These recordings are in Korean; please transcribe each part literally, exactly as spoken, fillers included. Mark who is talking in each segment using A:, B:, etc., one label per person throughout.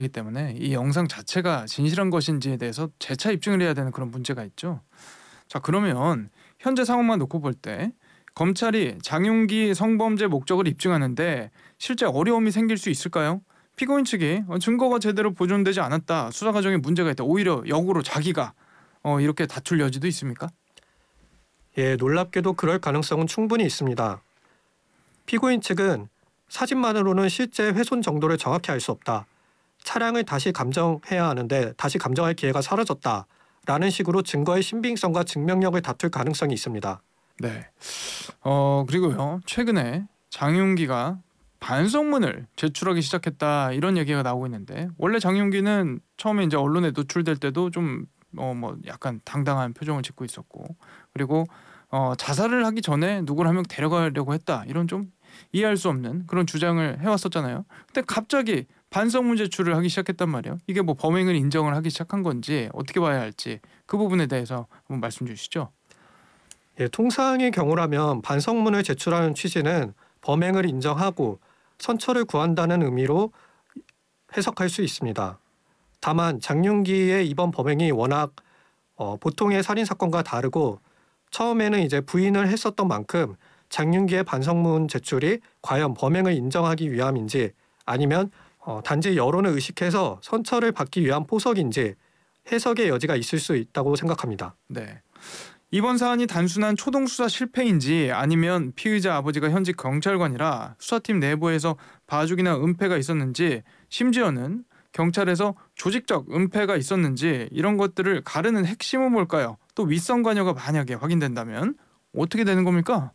A: 때문에 이 영상 자체가 진실한 것인지에 대해서 재차 입증을 해야 되는 그런 문제가 있죠. 자, 그러면 현재 상황만 놓고 볼 때 검찰이 장윤기 성범죄 목적을 입증하는데 실제 어려움이 생길 수 있을까요? 피고인 측이 어, 증거가 제대로 보존되지 않았다, 수사 과정에 문제가 있다, 오히려 역으로 자기가 어, 이렇게 다툴 여지도 있습니까?
B: 예, 놀랍게도 그럴 가능성은 충분히 있습니다. 피고인 측은 사진만으로는 실제 훼손 정도를 정확히 알 수 없다. 차량을 다시 감정해야 하는데 다시 감정할 기회가 사라졌다. 라는 식으로 증거의 신빙성과 증명력을 다툴 가능성이 있습니다.
A: 네. 어 그리고요, 최근에 장윤기가 반성문을 제출하기 시작했다, 이런 얘기가 나오고 있는데, 원래 장윤기는 처음에 이제 언론에 노출될 때도 좀 어 뭐 약간 당당한 표정을 짓고 있었고, 그리고 어 자살을 하기 전에 누구를 한 명 데려가려고 했다, 이런 좀 이해할 수 없는 그런 주장을 해왔었잖아요. 근데 갑자기 반성문 제출을 하기 시작했단 말이에요. 이게 뭐 범행을 인정을 하기 시작한 건지 어떻게 봐야 할지, 그 부분에 대해서 한번 말씀 주시죠.
B: 예, 통상의 경우라면 반성문을 제출하는 취지는 범행을 인정하고 선처를 구한다는 의미로 해석할 수 있습니다. 다만 장윤기의 이번 범행이 워낙 어, 보통의 살인 사건과 다르고 처음에는 이제 부인을 했었던 만큼 장윤기의 반성문 제출이 과연 범행을 인정하기 위함인지 아니면 어, 단지 여론을 의식해서 선처를 받기 위한 포석인지 해석의 여지가 있을 수 있다고 생각합니다.
A: 네. 이번 사안이 단순한 초동 수사 실패인지 아니면 피의자 아버지가 현직 경찰관이라 수사팀 내부에서 봐주기나 은폐가 있었는지, 심지어는 경찰에서 조직적 은폐가 있었는지, 이런 것들을 가르는 핵심은 뭘까요? 또 윗선 관여가 만약에 확인된다면 어떻게 되는 겁니까?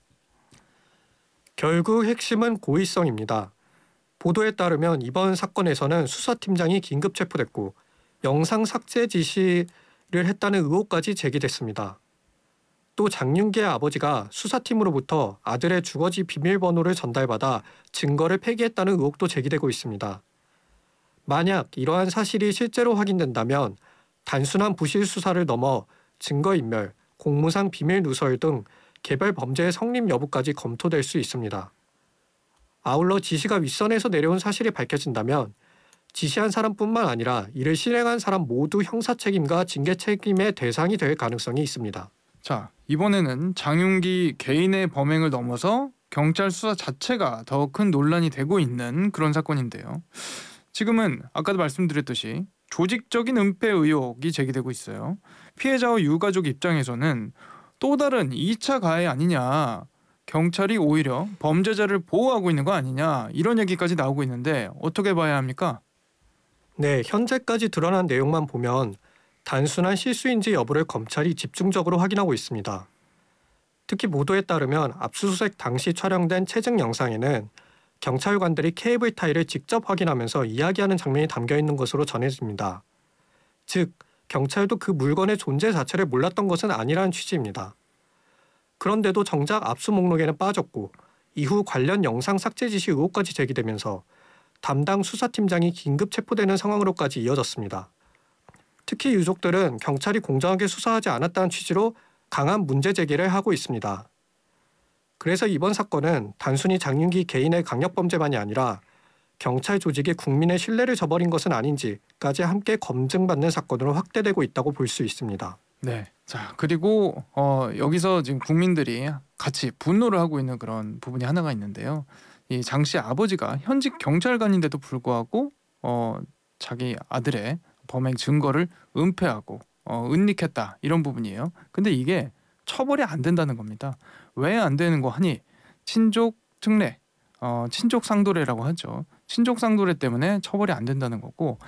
B: 결국 핵심은 고의성입니다. 보도에 따르면 이번 사건에서는 수사팀장이 긴급 체포됐고 영상 삭제 지시를 했다는 의혹까지 제기됐습니다. 또 장윤기의 아버지가 수사팀으로부터 아들의 주거지 비밀번호를 전달받아 증거를 폐기했다는 의혹도 제기되고 있습니다. 만약 이러한 사실이 실제로 확인된다면 단순한 부실 수사를 넘어 증거인멸, 공무상 비밀 누설 등 개별 범죄의 성립 여부까지 검토될 수 있습니다. 아울러 지시가 윗선에서 내려온 사실이 밝혀진다면 지시한 사람뿐만 아니라 이를 실행한 사람 모두 형사 책임과 징계 책임의 대상이 될 가능성이 있습니다.
A: 자, 이번에는 장윤기 개인의 범행을 넘어서 경찰 수사 자체가 더 큰 논란이 되고 있는 그런 사건인데요. 지금은 아까도 말씀드렸듯이 조직적인 은폐 의혹이 제기되고 있어요. 피해자와 유가족 입장에서는 또 다른 이 차 가해 아니냐, 경찰이 오히려 범죄자를 보호하고 있는 거 아니냐, 이런 얘기까지 나오고 있는데 어떻게 봐야 합니까?
B: 네, 현재까지 드러난 내용만 보면 단순한 실수인지 여부를 검찰이 집중적으로 확인하고 있습니다. 특히 보도에 따르면 압수수색 당시 촬영된 체증 영상에는 경찰관들이 케이블 타이를 직접 확인하면서 이야기하는 장면이 담겨 있는 것으로 전해집니다. 즉, 경찰도 그 물건의 존재 자체를 몰랐던 것은 아니라는 취지입니다. 그런데도 정작 압수 목록에는 빠졌고 이후 관련 영상 삭제 지시 의혹까지 제기되면서 담당 수사팀장이 긴급 체포되는 상황으로까지 이어졌습니다. 특히 유족들은 경찰이 공정하게 수사하지 않았다는 취지로 강한 문제 제기를 하고 있습니다. 그래서 이번 사건은 단순히 장윤기 개인의 강력범죄만이 아니라 경찰 조직이 국민의 신뢰를 저버린 것은 아닌지까지 함께 검증받는 사건으로 확대되고 있다고 볼 수 있습니다.
A: 네. 자, 그리고 어, 여기서 지금 국민들이 같이 분노를 하고 있는 그런 부분이 하나가 있는데요. 이 장 씨 아버지가 현직 경찰관인데도 불구하고 어, 자기 아들의 범행 증거를 은폐하고 어, 은닉했다, 이런 부분이에요. 근데 이게 처벌이 안 된다는 겁니다. 왜 안 되는 거 하니, 친족 특례, 어, 친족 상도례라고 하죠. 친족 상도례 때문에 처벌이 안 된다는 거고,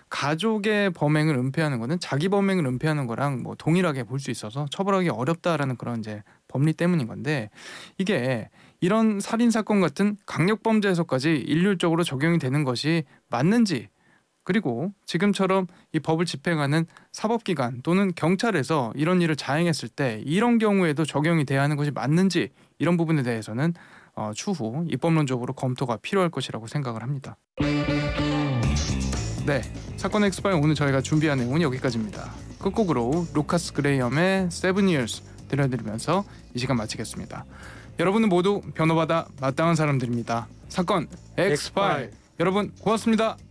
A: 가족의 범행을 은폐하는 거는 자기 범행을 은폐하는 거랑 뭐 동일하게 볼 수 있어서 처벌하기 어렵다라는 그런 이제 법리 때문인 건데, 이게 이런 살인 사건 같은 강력범죄에서까지 일률적으로 적용이 되는 것이 맞는지, 그리고 지금처럼 이 법을 집행하는 사법기관 또는 경찰에서 이런 일을 자행했을 때 이런 경우에도 적용이 돼야 하는 것이 맞는지, 이런 부분에 대해서는 어, 추후 입법론적으로 검토가 필요할 것이라고 생각을 합니다. 네, 사건 엑스파일 오늘 저희가 준비한 내용은 여기까지입니다. 끝곡으로 루카스 그레이엄의 세븐 이어스 들려드리면서 이 시간 마치겠습니다. 여러분은 모두 변호받아 마땅한 사람들입니다. 사건 엑스파일, 여러분 고맙습니다.